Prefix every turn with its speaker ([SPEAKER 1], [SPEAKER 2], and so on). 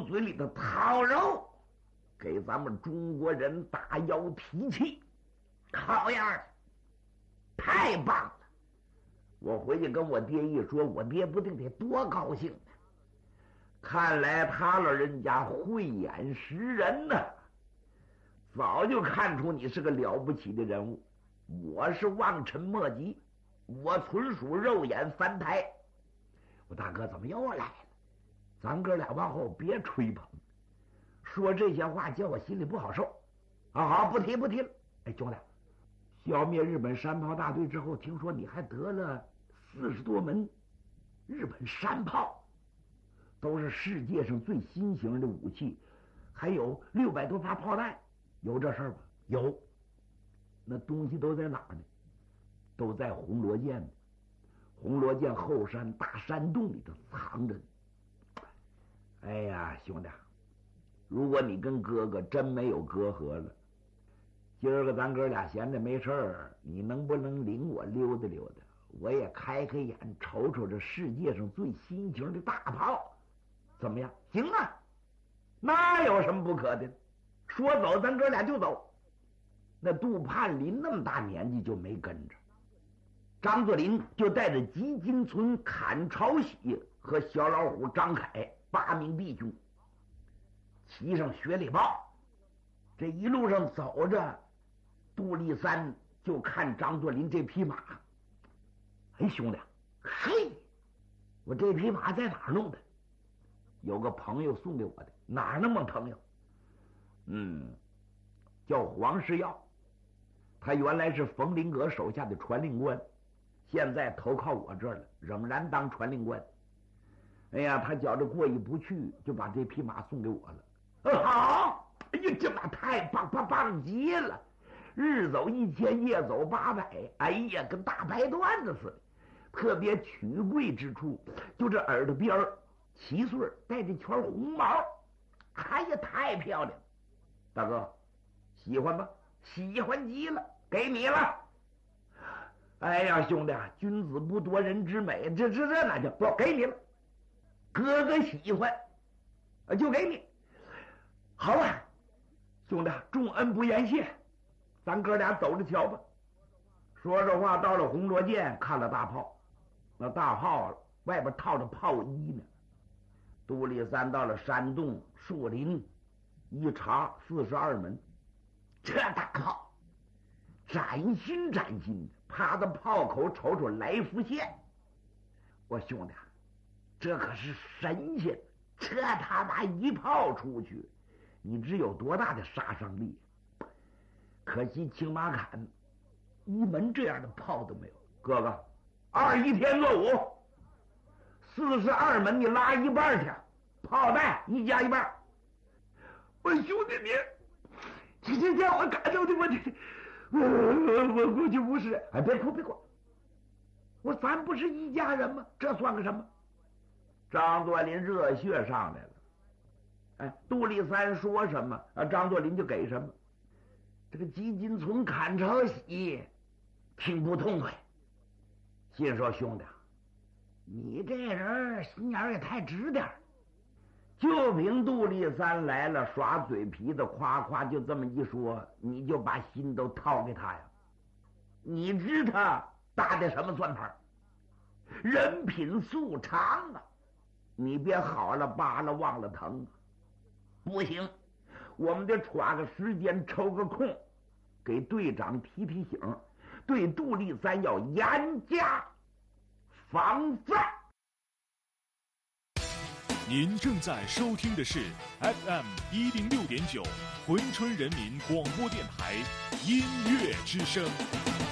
[SPEAKER 1] 狗嘴里的套肉，给咱们中国人大摇提气，好样的，太棒了！我回去跟我爹一说，我爹不定得多高兴呢。看来他老人家慧眼识人呢，早就看出你是个了不起的人物。我是望尘莫及，我纯属肉眼凡胎。我大哥怎么又来了？咱哥俩往后别吹捧，说这些话叫我心里不好受。好，不提了。哎，兄弟，消灭日本山炮大队之后，听说你还得了40多门日本山炮，都是世界上最新型的武器，还有600多发炮弹，有这事儿吗？有。那东西都在哪儿呢？都在红罗涧，红罗涧后山大山洞里头藏着呢。哎呀，兄弟，如果你跟哥哥真没有隔阂了，今儿个咱哥俩闲着没事儿，你能不能领我溜达溜达？我也开开眼，瞅瞅这世界上最新型的大炮，怎么样？行啊，那有什么不可的？说走，咱哥俩就走。那杜盼林那么大年纪就没跟着，张作霖就带着吉金村、砍朝喜和小老虎张凯8名弟兄，骑上雪里豹。这一路上走着，杜立三就看张作霖这匹马。哎，兄弟，嘿，我这匹马在哪儿弄的？有个朋友送给我的。哪儿那么朋友？叫黄世耀。他原来是冯林阁手下的传令官，现在投靠我这儿了，仍然当传令官。哎呀，他觉着过意不去，就把这匹马送给我了。好，哎呀，这马太棒极了，日走1000，夜走800，哎呀，跟大白缎子似的。特别取贵之处，就这耳朵边7岁，带着圈红毛，哎呀，太漂亮！大哥，喜欢吗？喜欢极了，给你了。哎呀，兄弟，君子不夺人之美，这哪叫不给你了？哥哥喜欢，就给你。好啊，兄弟，重恩不言谢，咱哥俩走着瞧吧。说着话，到了红罗涧，看了大炮，那大炮外边套着炮衣呢。杜立三到了山洞树林，一查42门。这大炮崭新的，趴到炮口瞅瞅来福线。我兄弟，这可是神仙，这他妈一炮出去，你知有多大的杀伤力？可惜青马坎1门这样的炮都没有。哥哥，21天恶舞，42门你拉一半去，炮弹1加1半。我兄弟你。这叫我感受的，我估计不是。哎，别哭，我咱不是一家人吗？这算个什么？张作霖热血上来了。哎，杜立三说什么张作霖就给什么。这个吉金村、砍朝喜听不痛快，心说兄弟，你这人心眼也太直点儿。就凭杜立三来了，耍嘴皮子，夸就这么一说，你就把心都掏给他呀？你知他打的什么算盘？人品素长啊！你别好了疤了忘了疼，不行，我们得抓个时间抽个空，给队长提醒，对杜立三要严加防范。
[SPEAKER 2] 您正在收听的是 FM 106.9 珲春人民广播电台音乐之声。